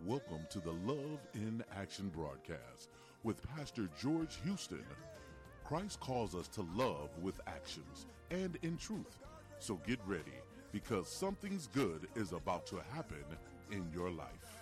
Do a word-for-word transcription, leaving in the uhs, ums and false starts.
Welcome to the Love in Action broadcast with Pastor George Houston. Christ calls us to love with actions and in truth. So get ready, because something's good is about to happen in your life.